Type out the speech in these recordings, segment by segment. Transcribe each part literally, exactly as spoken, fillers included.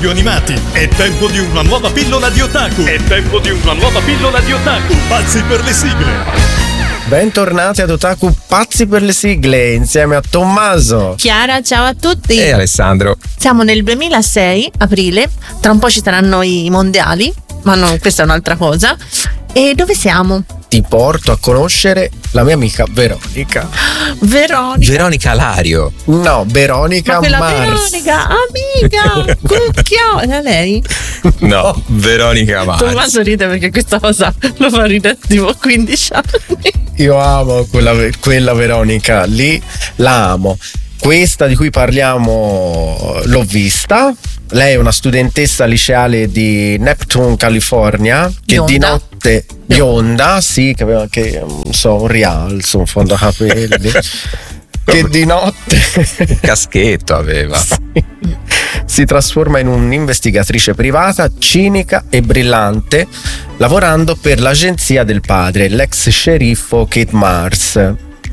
cartoni animati. È tempo di una nuova pillola di otaku. È tempo di una nuova pillola di otaku. Pazzi per le sigle. Bentornati ad Otaku Pazzi per le sigle insieme a Tommaso, Chiara, ciao a tutti. E Alessandro. Siamo nel duemilasei, aprile. Tra un po' ci saranno i mondiali, ma no, questa è un'altra cosa. E dove siamo? ti porto a conoscere la mia amica Veronica. Veronica. Veronica Lario. No, Veronica Ma quella Mars. Veronica, amica, cucchio. Era lei? No, Veronica Mars. Tommaso ride perché questa cosa lo fa ridere tipo quindici anni. Io amo quella, quella Veronica lì, la amo. Questa di cui parliamo l'ho vista. Lei è una studentessa liceale di Neptune, California, che Bionda. di notte bionda, sì, che aveva anche, non so, un rialzo, un fondo capelli, che di notte Caschetto aveva. sì, si trasforma in un'investigatrice privata, cinica e brillante, lavorando per l'agenzia del padre, l'ex sceriffo Kate Mars.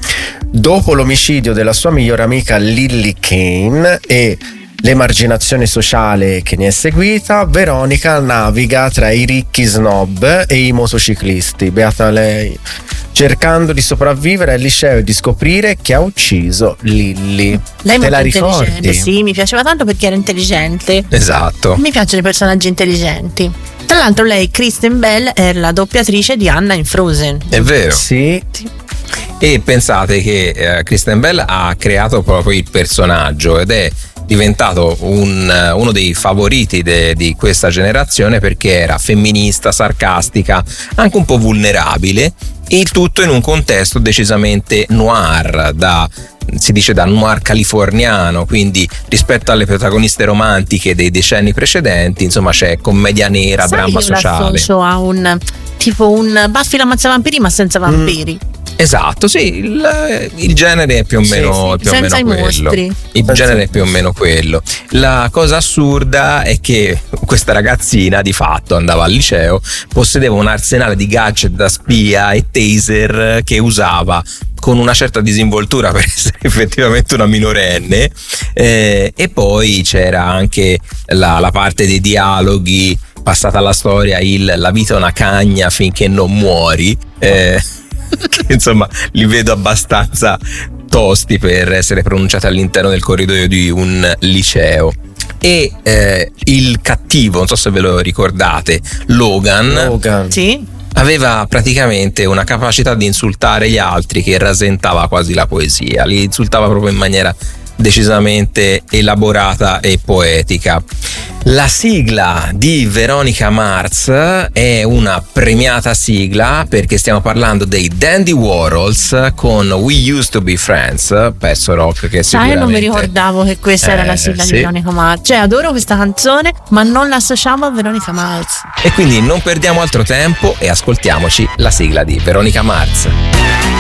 Dopo l'omicidio della sua migliore amica Lily Kane e l'emarginazione sociale che ne è seguita, Veronica naviga tra i ricchi snob e i motociclisti, beata lei, cercando di sopravvivere al liceo e di scoprire chi ha ucciso Lily. Lei è Te molto la intelligente, ricordi? sì, mi piaceva tanto perché era intelligente. Esatto. Mi piacciono i personaggi intelligenti. Tra l'altro lei, Kristen Bell, è la doppiatrice di Anna in Frozen. È vero. Sì. E pensate che eh, Kristen Bell ha creato proprio il personaggio ed è diventato un, uno dei favoriti de, di questa generazione perché era femminista, sarcastica, anche un po' vulnerabile, e il tutto in un contesto decisamente noir, da, si dice da noir californiano, quindi rispetto alle protagoniste romantiche dei decenni precedenti, insomma c'è commedia nera, Sai dramma che io sociale. l'associo a un tipo un Buffy l'Ammazza-Vampiri ma senza vampiri. Mm. Esatto, sì, il, il genere è più o Sì, meno, sì, più o senza meno i quello. mostri. Il Senza- genere è più o meno quello. La cosa assurda è che questa ragazzina di fatto andava al liceo, possedeva un arsenale di gadget da spia e taser che usava con una certa disinvoltura per essere effettivamente una minorenne, eh, e poi c'era anche la, la parte dei dialoghi, passata alla storia il la vita è una cagna finché non muori, eh, che insomma li vedo abbastanza tosti per essere pronunciati all'interno del corridoio di un liceo. E eh, il cattivo, non so se ve lo ricordate, Logan, Logan. Sì. aveva praticamente una capacità di insultare gli altri che rasentava quasi la poesia, li insultava proprio in maniera decisamente elaborata e poetica. La sigla di Veronica Mars è una premiata sigla perché stiamo parlando dei Dandy Warhols con We Used to Be Friends, pezzo rock che Sai, sicuramente... non mi ricordavo che questa era la Eh, sigla sì. di Veronica Mars. Cioè, adoro questa canzone, ma non l'associamo a Veronica Mars. E quindi non perdiamo altro tempo e ascoltiamoci la sigla di Veronica Mars.